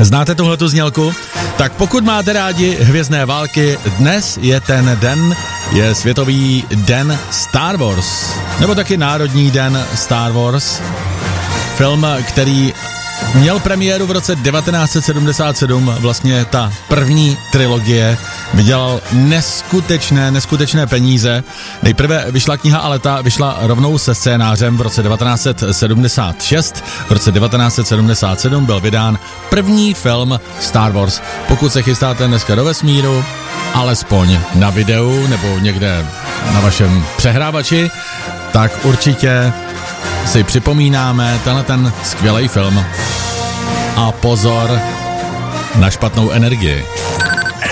Znáte tuhletu znělku? Tak pokud máte rádi Hvězdné války, dnes je ten den, je Světový den Star Wars, nebo taky Národní den Star Wars. Film, který měl premiéru v roce 1977, vlastně ta první trilogie, vydělal neskutečné peníze. Nejprve vyšla kniha, ale ta vyšla rovnou se scénářem v roce 1976. V roce 1977 byl vydán první film Star Wars. Pokud se chystáte dneska do vesmíru, alespoň na videu nebo někde na vašem přehrávači, tak určitě si připomínáme ten skvělý film. A pozor na špatnou energii.